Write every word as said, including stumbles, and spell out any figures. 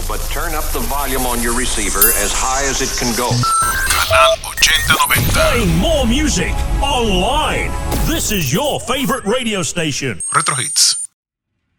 but turn up the volume on your receiver as high as it can go. Canal ochenta noventa. Playing more music online. This is your favorite radio station. Retro Hits.